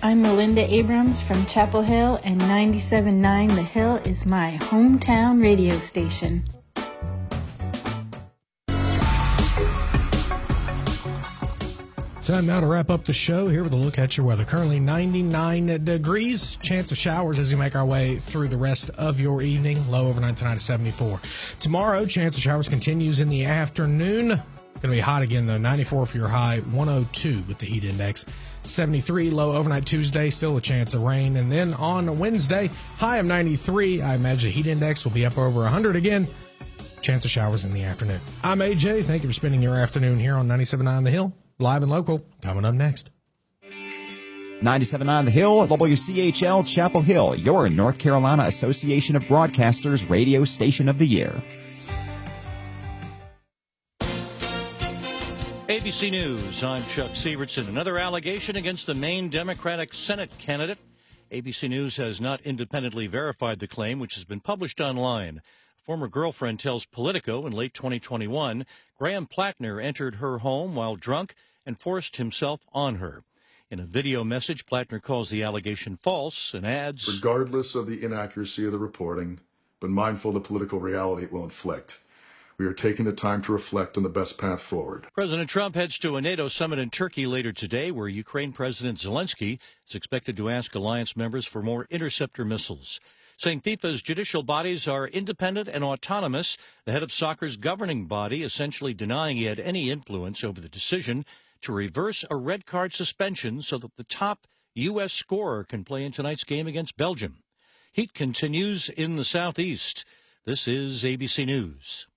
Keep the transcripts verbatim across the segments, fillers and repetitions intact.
I'm Melinda Abrams from Chapel Hill, and ninety-seven point nine The Hill is my hometown radio station. Time now to wrap up the show here with a look at your weather. Currently ninety-nine degrees. Chance of showers as we make our way through the rest of your evening. Low overnight tonight at seventy-four. Tomorrow, chance of showers continues in the afternoon. Going to be hot again, though. ninety-four for your high, one oh two with the heat index. seventy-three, low overnight Tuesday, still a chance of rain. And then on Wednesday, high of ninety-three. I imagine the heat index will be up over one hundred again. Chance of showers in the afternoon. I'm A J. Thank you for spending your afternoon here on ninety-seven point nine The Hill. Live and local, coming up next. ninety-seven point nine The Hill, W C H L Chapel Hill, your North Carolina Association of Broadcasters Radio Station of the Year. A B C News, I'm Chuck Sievertson. Another allegation against the Maine Democratic Senate candidate. A B C News has not independently verified the claim, which has been published online. Former girlfriend tells Politico in late twenty twenty-one, Graham Plattner entered her home while drunk and forced himself on her. In a video message, Plattner calls the allegation false and adds, regardless of the inaccuracy of the reporting, but mindful of the political reality it will inflict, we are taking the time to reflect on the best path forward. President Trump heads to a NATO summit in Turkey later today, where Ukraine President Zelensky is expected to ask alliance members for more interceptor missiles. Saying FIFA's judicial bodies are independent and autonomous, the head of soccer's governing body essentially denying he had any influence over the decision to reverse a red card suspension so that the top U S scorer can play in tonight's game against Belgium. Heat continues in the southeast. This is A B C News.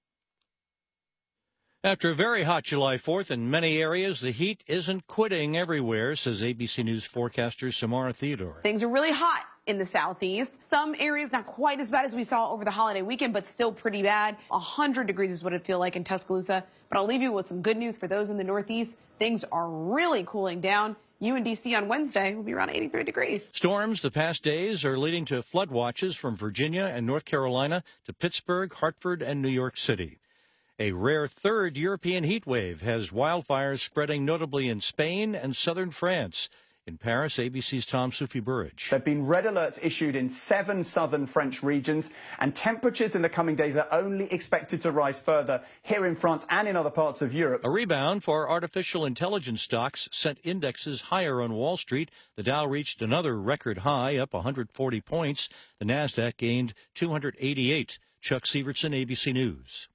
After a very hot July fourth in many areas, the heat isn't quitting everywhere, says A B C News forecaster Samara Theodore. Things are really hot in the southeast. Some areas not quite as bad as we saw over the holiday weekend, but still pretty bad. one hundred degrees is what it feels like in Tuscaloosa. But I'll leave you with some good news for those in the northeast. Things are really cooling down. U N D C on Wednesday will be around eighty-three degrees. Storms the past days are leading to flood watches from Virginia and North Carolina to Pittsburgh, Hartford, and New York City. A rare third European heat wave has wildfires spreading notably in Spain and southern France. In Paris, A B C's Tom Soufi Burridge. There have been red alerts issued in seven southern French regions, and temperatures in the coming days are only expected to rise further here in France and in other parts of Europe. A rebound for artificial intelligence stocks sent indexes higher on Wall Street. The Dow reached another record high, up one hundred forty points. The Nasdaq gained two hundred eighty-eight. Chuck Sievertson, A B C News.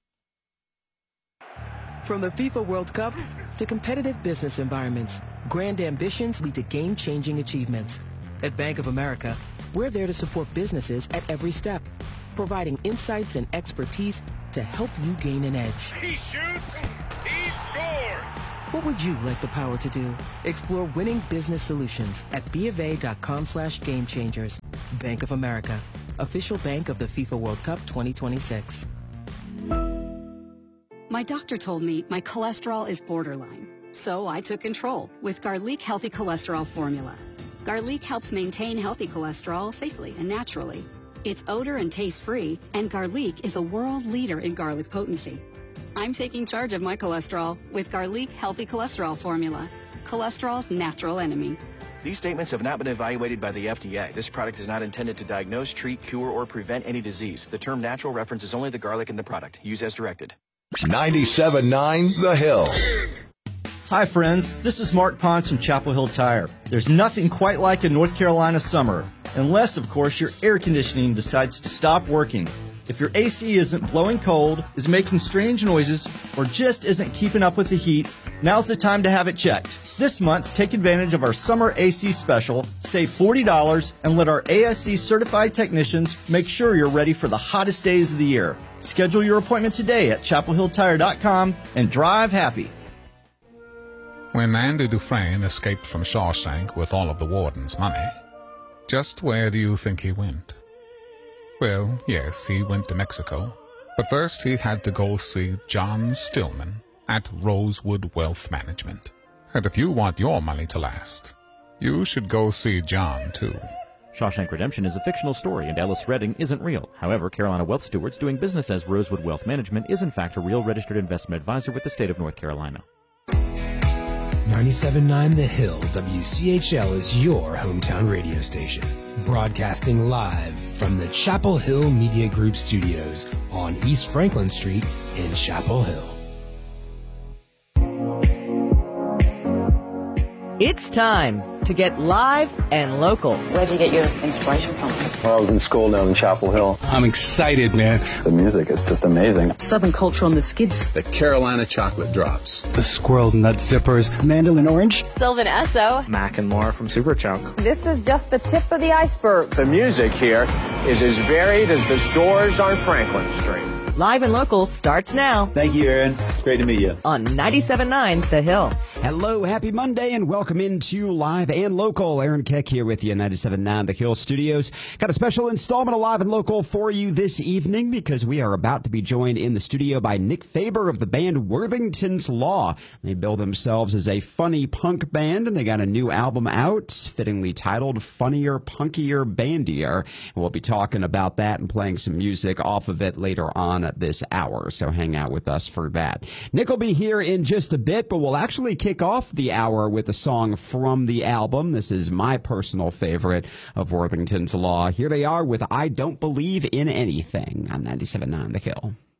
From the FIFA World Cup to competitive business environments, grand ambitions lead to game-changing achievements. At Bank of America, we're there to support businesses at every step, providing insights and expertise to help you gain an edge. He shoots, he scores! What would you like the power to do? Explore winning business solutions at bofa.com slash game changers. Bank of America, official bank of the FIFA World Cup twenty twenty-six. My doctor told me my cholesterol is borderline, so I took control with Garlic Healthy Cholesterol Formula. Garlic helps maintain healthy cholesterol safely and naturally. It's odor and taste-free, and Garlic is a world leader in garlic potency. I'm taking charge of my cholesterol with Garlic Healthy Cholesterol Formula, cholesterol's natural enemy. These statements have not been evaluated by the F D A. This product is not intended to diagnose, treat, cure, or prevent any disease. The term natural references only the garlic in the product. Use as directed. ninety-seven point nine The Hill. Hi friends, this is Mark Pons from Chapel Hill Tire. There's nothing quite like a North Carolina summer, unless of course your air conditioning decides to stop working. If your A C isn't blowing cold, is making strange noises, or just isn't keeping up with the heat, now's the time to have it checked. This month, take advantage of our summer A C special, save forty dollars, and let our A S C certified technicians make sure you're ready for the hottest days of the year. Schedule your appointment today at chapel hill tire dot com and drive happy. When Andy Dufresne escaped from Shawshank with all of the warden's money, just where do you think he went? Well, yes, he went to Mexico, but first he had to go see John Stillman at Rosewood Wealth Management. And if you want your money to last, you should go see John, too. Shawshank Redemption is a fictional story, and Ellis Redding isn't real. However, Carolina Wealth Stewards doing business as Rosewood Wealth Management is in fact a real registered investment advisor with the state of North Carolina. ninety-seven point nine The Hill, W C H L is your hometown radio station. Broadcasting live from the Chapel Hill Media Group studios on East Franklin Street in Chapel Hill. It's time to get live and local. Where'd you get your inspiration from? Well, I was in school down in Chapel Hill. I'm excited, man. The music is just amazing. Southern culture on the skids. The Carolina chocolate drops. The squirrel nut zippers. Mandolin orange. Sylvan Esso. Mac and more from Superchunk. This is just the tip of the iceberg. The music here is as varied as the stores on Franklin Street. Live and Local starts now. Thank you, Aaron. Great to meet you. On ninety-seven point nine The Hill. Hello, happy Monday, and welcome into Live and Local. Aaron Keck here with you, ninety-seven point nine The Hill Studios. Got a special installment of Live and Local for you this evening because we are about to be joined in the studio by Nick Faber of the band Worthington's Law. They bill themselves as a funny punk band, and they got a new album out, fittingly titled Funnier, Punkier, Bandier. And we'll be talking about that and playing some music off of it later on at this hour, so hang out with us for that. Nick will be here in just a bit, but we'll actually kick off the hour with a song from the album. This is my personal favorite of Worthington's Law. Here they are with I Don't Believe in Anything on ninety-seven point nine The Hill.